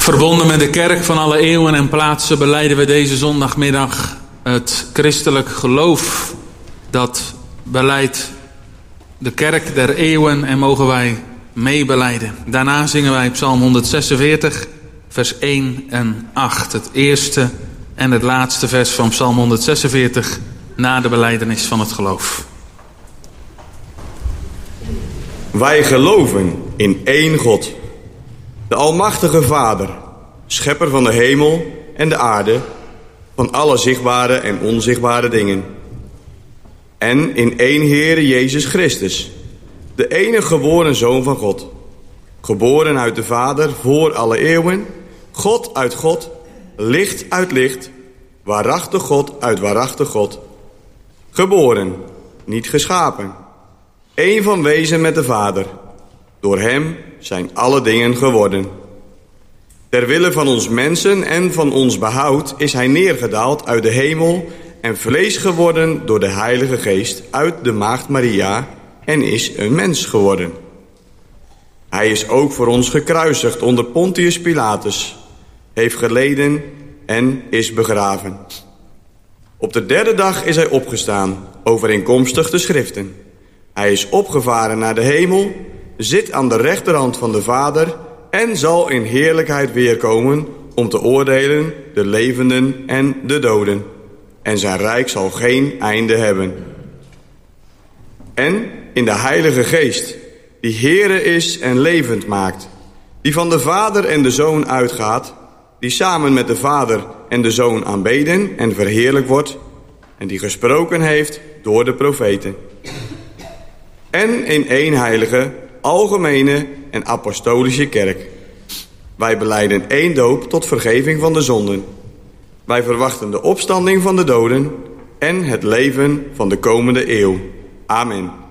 Verbonden met de kerk van alle eeuwen en plaatsen belijden we deze zondagmiddag het christelijk geloof. Dat beleidt de kerk der eeuwen en mogen wij meebelijden. Daarna zingen wij Psalm 146, vers 1 en 8. Het eerste en het laatste vers van Psalm 146 na de belijdenis van het geloof. Wij geloven in één God, de Almachtige Vader, schepper van de hemel en de aarde, van alle zichtbare en onzichtbare dingen. En in één Heere Jezus Christus, de enige geboren Zoon van God, geboren uit de Vader voor alle eeuwen, God uit God, licht uit licht, waarachtig God uit waarachtig God. Geboren, niet geschapen, één van wezen met de Vader. Door hem zijn alle dingen geworden. Ter wille van ons mensen en van ons behoud is hij neergedaald uit de hemel en vlees geworden door de Heilige Geest uit de Maagd Maria en is een mens geworden. Hij is ook voor ons gekruisigd onder Pontius Pilatus, heeft geleden en is begraven. Op de derde dag is hij opgestaan, overeenkomstig de schriften. Hij is opgevaren naar de hemel, zit aan de rechterhand van de Vader en zal in heerlijkheid weerkomen om te oordelen de levenden en de doden. En zijn rijk zal geen einde hebben. En in de Heilige Geest, die Heere is en levend maakt, die van de Vader en de Zoon uitgaat, die samen met de Vader en de Zoon aanbeden en verheerlijk wordt, en die gesproken heeft door de profeten. En in één heilige, algemene en apostolische kerk. Wij belijden één doop tot vergeving van de zonden. Wij verwachten de opstanding van de doden en het leven van de komende eeuw. Amen.